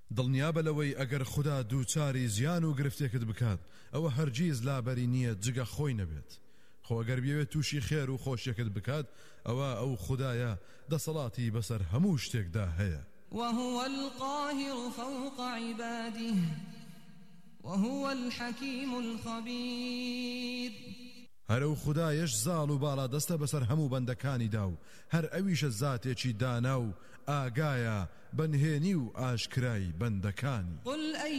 دڵنیابە لەوەی ئەگەر خوددا دووچاری زیان و گرفتێکت بکات ئەوە هەرگیز لابەری نییە جگە خۆی نەبێت خۆ ئەگەر بێوێت تووشی خێر و خۆشیەکت بکات ئەو خوددایە دەسەڵاتی بەسەر هەموو شتێکدا هەیە وهو القاهر فوق عباده وهو الحكيم الخبير هەرو خودایش زاڵ و باڵا دەستە بەسەر هەموو بەندەکانی دا و هەر ئەویشە زاتێکی دانا و ئاگایە بەنهێنی و ئاشکرای بەندەکانی